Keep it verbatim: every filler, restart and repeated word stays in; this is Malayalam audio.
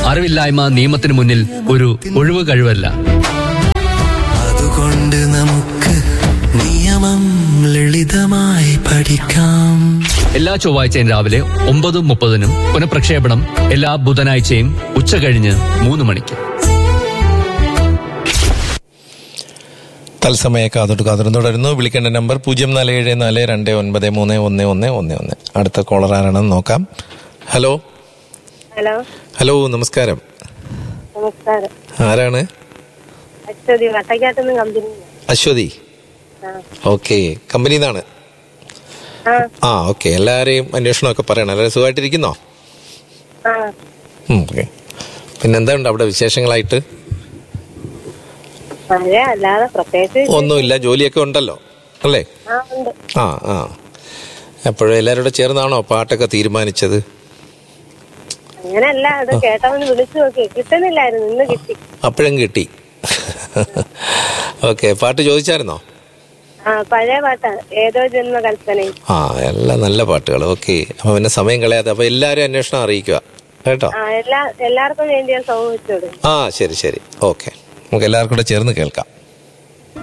അറിവില്ലായ്മ നിയമത്തിന് മുന്നിൽ ഒരു ഒഴിവ് കഴിവല്ല. അതുകൊണ്ട് നമുക്ക് നിയമം ലളിതമായി പഠിക്കാം. എല്ലാ ചൊവ്വാഴ്ചയും രാവിലെ ഒമ്പത് മുപ്പതിനും പുനഃപ്രക്ഷേപണം എല്ലാ ബുധനാഴ്ചയും ഉച്ച കഴിഞ്ഞ് മൂന്ന് മണിക്ക്. തത്സമയ കാതോട്ട് കാതോട്ട് തുടരുന്നു. വിളിക്കേണ്ട നമ്പർ പൂജ്യം നാല് ഏഴ് നാല് രണ്ട് ഒൻപത് മൂന്ന് ഒന്ന് ഒന്ന് ഒന്ന് ഒന്ന്. അടുത്ത കോളർ ആരാണെന്ന് നോക്കാം. ഹലോ ഹലോ ഹലോ നമസ്കാരം. നമസ്കാരം. ആരാണ്? അശ്വതി, വട്ടക്കാട്ടുന്ന കമ്പനി. അശ്വതി, ഓക്കെ. കമ്പനിന്നാണ്. ആ ഓക്കെ. എല്ലാവരെയും അന്വേഷണമൊക്കെ പറയണം. എല്ലാവരും സുഖമായിട്ടിരിക്കുന്നോ? ഓക്കെ. പിന്നെന്താ ഉണ്ട് അവിടെ വിശേഷങ്ങളായിട്ട്? അല്ലാതെ പ്രത്യേകിച്ച് ഒന്നുമില്ല, ജോലിയൊക്കെ ഉണ്ടല്ലോ അല്ലേ? ആ ആ എപ്പോഴും എല്ലാവരും കൂടെ ചേർന്നാണോ പാട്ടൊക്കെ തീരുമാനിച്ചത്? അങ്ങനല്ല, അത് കേട്ടവന്ന് വിളിച്ചു നോക്കി, കിട്ടുന്നില്ലായിരുന്നു. ഇന്ന് കിട്ടി. അപ്പോഴും കിട്ടി. ഓക്കെ. പാട്ട് ചോദിച്ചായിരുന്നോ? ആ, പഴയ പാട്ടാ, ഏതോ ജന്മ കൽപ്പനയും. ആ, എല്ലാം നല്ല പാട്ടുകൾ. ഓക്കെ. അപ്പൊ പിന്നെ സമയം കളയാതെ അപ്പൊ എല്ലാരും അന്വേഷണം അറിയിക്കുക കേട്ടോ. എല്ലാവർക്കും വേണ്ടി ഞാൻ സൗകര്യം വെച്ചോളൂ. ആ ശരി ശരി. ഓക്കെ. നമുക്ക് എല്ലാവർക്കും കൂടെ ചേർന്ന് കേൾക്കാം.